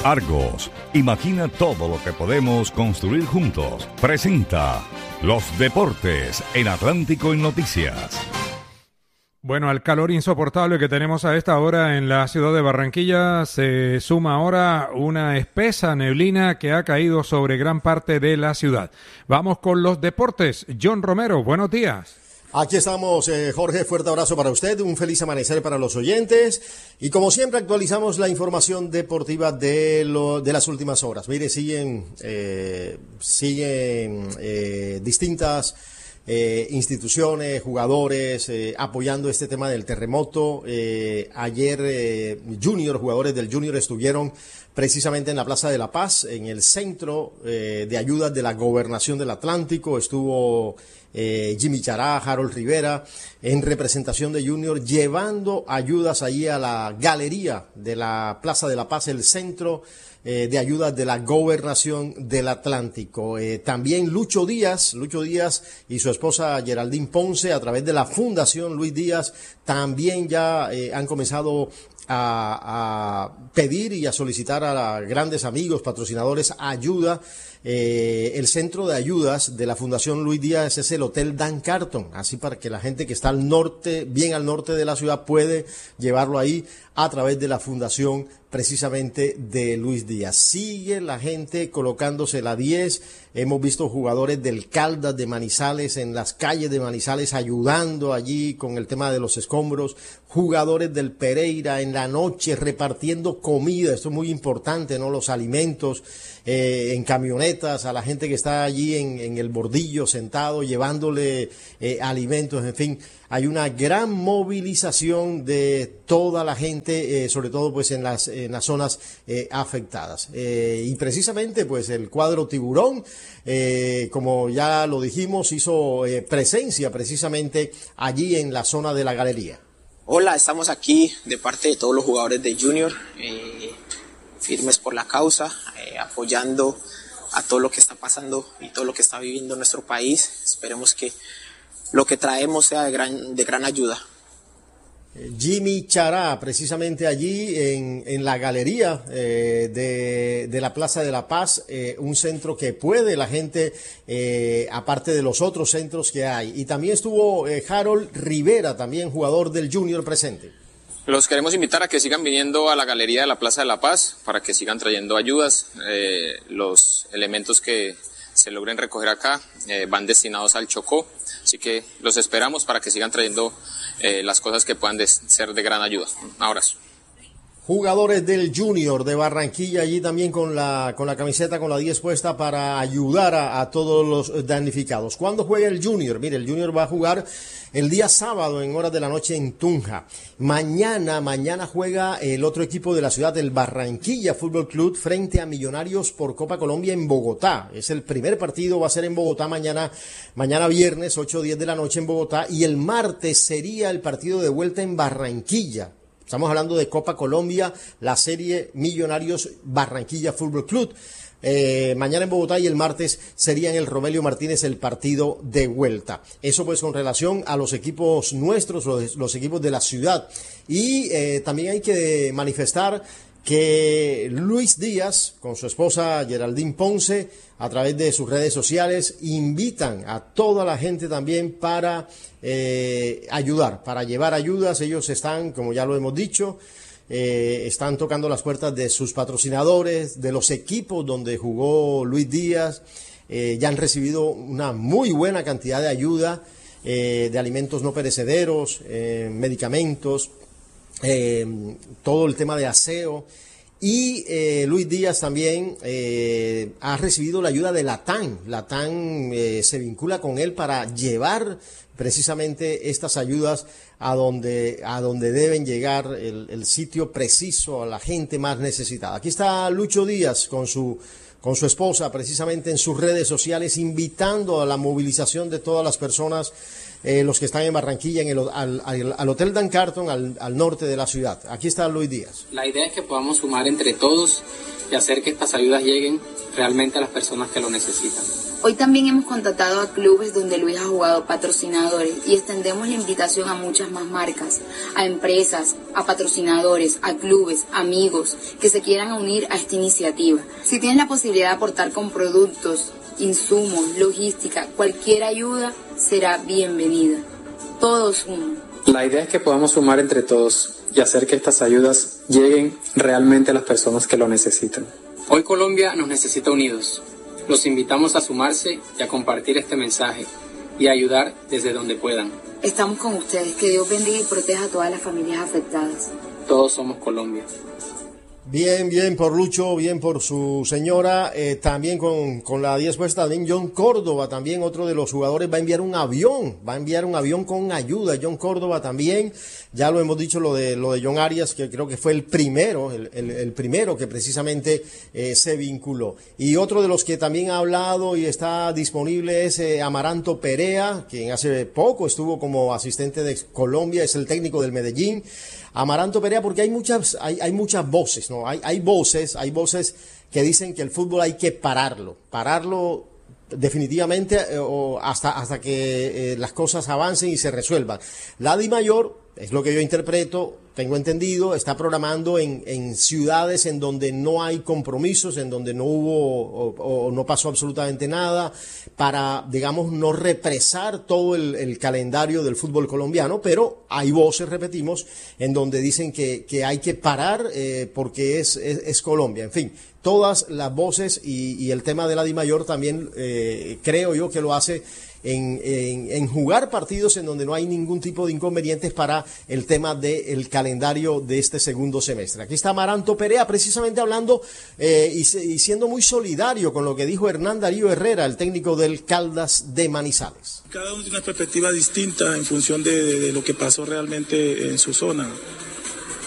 Argos, imagina todo lo que podemos construir juntos. Presenta los deportes en Atlántico en Noticias. Bueno, al calor insoportable que tenemos a esta hora en la ciudad de Barranquilla se suma ahora una espesa neblina que ha caído sobre gran parte de la ciudad. Vamos con los deportes. John Romero, buenos días. Aquí estamos, Jorge, fuerte abrazo para usted, un feliz amanecer para los oyentes y como siempre actualizamos la información deportiva de las últimas horas. Mire, siguen distintas instituciones, jugadores apoyando este tema del terremoto. Ayer jugadores del Junior estuvieron precisamente en la Plaza de la Paz, en el centro de ayudas de la Gobernación del Atlántico. Estuvo Jimmy Chará, Harold Rivera, en representación de Junior, llevando ayudas allí a la galería de la Plaza de la Paz, el centro de ayudas de la Gobernación del Atlántico. También Lucho Díaz y su esposa Geraldine Ponce, a través de la Fundación Luis Díaz, también ya han comenzado a pedir y a solicitar a grandes amigos, patrocinadores, ayuda. El centro de ayudas de la Fundación Luis Díaz es el Hotel Dan Carton, así para que la gente que está al norte, bien al norte de la ciudad, puede llevarlo ahí a través de la Fundación precisamente de Luis Díaz. Sigue la gente colocándose la 10, hemos visto jugadores del Caldas de Manizales en las calles de Manizales ayudando allí con el tema de los escombros, jugadores del Pereira en la noche repartiendo comida, esto es muy importante, ¿no? Los alimentos en camionetas a la gente que está allí en el bordillo sentado llevándole alimentos, en fin. Hay una gran movilización de toda la gente, sobre todo pues en las zonas afectadas. Y precisamente pues el cuadro Tiburón, como ya lo dijimos, hizo presencia precisamente allí en la zona de la galería. Hola, estamos aquí de parte de todos los jugadores de Junior, firmes por la causa, apoyando a todo lo que está pasando y todo lo que está viviendo nuestro país. Esperemos que lo que traemos sea de gran ayuda. Jimmy Chará, precisamente allí en la galería de la Plaza de la Paz, un centro que puede la gente, aparte de los otros centros que hay. Y también estuvo Harold Rivera, también jugador del Junior, presente. Los queremos invitar a que sigan viniendo a la galería de la Plaza de la Paz para que sigan trayendo ayudas. Los elementos que se logren recoger acá van destinados al Chocó, así que los esperamos para que sigan trayendo las cosas que puedan ser de gran ayuda. Un abrazo. Jugadores del Junior de Barranquilla allí también con la camiseta, con la 10 puesta para ayudar a todos los damnificados. ¿Cuándo juega el Junior? Mire, el Junior va a jugar el día sábado en horas de la noche en Tunja. Mañana juega el otro equipo de la ciudad, el Barranquilla Fútbol Club, frente a Millonarios por Copa Colombia en Bogotá. Es el primer partido, va a ser en Bogotá mañana viernes, 8:10 de la noche en Bogotá, y el martes sería el partido de vuelta en Barranquilla. Estamos hablando de Copa Colombia, la serie Millonarios Barranquilla Fútbol Club. Mañana en Bogotá y el martes sería en el Romelio Martínez el partido de vuelta. Eso pues con relación a los equipos nuestros, los equipos de la ciudad. Y también hay que manifestar que Luis Díaz, con su esposa Geraldine Ponce, a través de sus redes sociales, invitan a toda la gente también para ayudar, para llevar ayudas. Ellos están, como ya lo hemos dicho, están tocando las puertas de sus patrocinadores, de los equipos donde jugó Luis Díaz. Ya han recibido una muy buena cantidad de ayuda, de alimentos no perecederos, medicamentos, todo el tema de aseo. Y Luis Díaz también ha recibido la ayuda de Latam. Latam se vincula con él para llevar precisamente estas ayudas a donde deben llegar, el sitio preciso, a la gente más necesitada. Aquí está Lucho Díaz con su esposa precisamente en sus redes sociales, invitando a la movilización de todas las personas, los que están en Barranquilla, al Hotel Dan Carton, al norte de la ciudad. Aquí está Luis Díaz. La idea es que podamos sumar entre todos y hacer que estas ayudas lleguen realmente a las personas que lo necesitan. Hoy también hemos contactado a clubes donde Luis ha jugado, patrocinadores, y extendemos la invitación a muchas más marcas, a empresas, a patrocinadores, a clubes, amigos que se quieran unir a esta iniciativa. Si tienes la posibilidad de aportar con productos, insumos, logística, cualquier ayuda será bienvenida. Todos suman. La idea es que podamos sumar entre todos y hacer que estas ayudas lleguen realmente a las personas que lo necesitan. Hoy Colombia nos necesita unidos. Los invitamos a sumarse y a compartir este mensaje y a ayudar desde donde puedan. Estamos con ustedes. Que Dios bendiga y proteja a todas las familias afectadas. Todos somos Colombia. Bien por Lucho, bien por su señora, también con la 10 puesta, también John Córdoba, también otro de los jugadores, va a enviar un avión con ayuda. John Córdoba también, ya lo hemos dicho, lo de John Arias, que creo que fue el primero que precisamente se vinculó. Y otro de los que también ha hablado y está disponible es Amaranto Perea, quien hace poco estuvo como asistente de Colombia, es el técnico del Medellín. Amaranto Perea, porque hay muchas voces, ¿no? Hay voces que dicen que el fútbol hay que pararlo definitivamente, o hasta que las cosas avancen y se resuelvan. La DIMAYOR, es lo que yo interpreto, tengo entendido, está programando en ciudades en donde no hay compromisos, en donde no hubo o no pasó absolutamente nada, para, digamos, no represar todo el calendario del fútbol colombiano, pero hay voces, repetimos, en donde dicen que hay que parar porque es Colombia. En fin, todas las voces y el tema de la DIMAYOR también creo yo que lo hace en jugar partidos en donde no hay ningún tipo de inconvenientes para el tema del calendario de este segundo semestre. Aquí está Amaranto Perea precisamente hablando y siendo muy solidario con lo que dijo Hernán Darío Herrera, el técnico del Caldas de Manizales. Cada uno tiene una perspectiva distinta en función de lo que pasó realmente en su zona.